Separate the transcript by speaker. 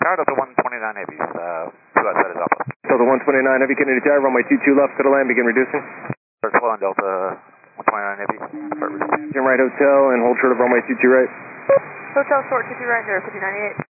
Speaker 1: Tower Delta 129 Heavy, 2 outside is Alpha.
Speaker 2: Delta 129 Heavy, Kennedy Tower, runway 22 left, clear to land, begin reducing.
Speaker 1: Start slow on Delta 129 Heavy, start reducing.
Speaker 2: Jim right hotel and hold short of runway 22 right.
Speaker 3: Hotel short 22 right, 5098.